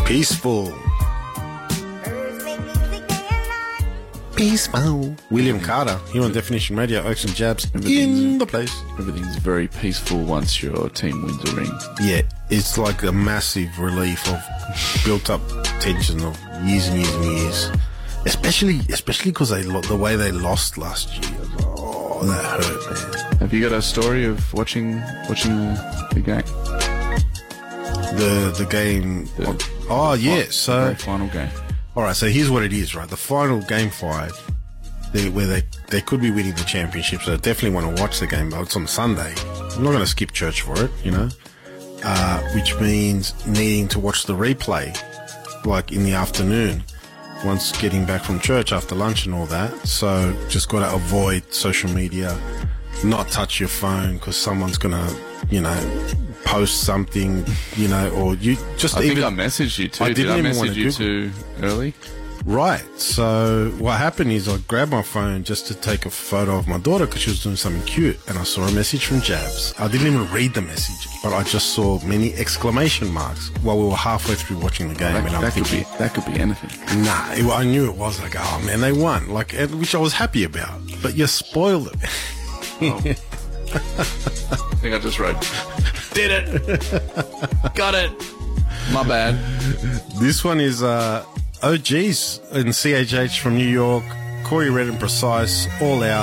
Peaceful. Peaceful. William Carter here on Definition Radio. Oaks and Jabs in the place. Everything's very peaceful once your team wins a ring. Yeah, it's like a massive relief of built up tension of years and years and years. Especially because the way they lost last year. Oh, that hurt, man. Have you got a story of watching the game? The game. So the final game. All right, so here's what it is, right? The final game 5, where they could be winning the championship, so I definitely want to watch the game, but it's on Sunday. I'm not going to skip church for it, which means needing to watch the replay, like in the afternoon, once getting back from church after lunch and all that. So just got to avoid social media, not touch your phone because someone's going to, post something, or you just. I think I messaged you too. Did I message you too early? Right. So what happened is I grabbed my phone just to take a photo of my daughter because she was doing something cute, and I saw a message from Jabs. I didn't even read the message, but I just saw many exclamation marks while we were halfway through watching the game. That could be anything. Nah, I knew it was like, oh man, they won, which I was happy about. But you spoiled it. Oh. I think I just wrote. Did it. Got it. My bad. This one is OGs and CHH from New York. Corey Red and Precise, All Out.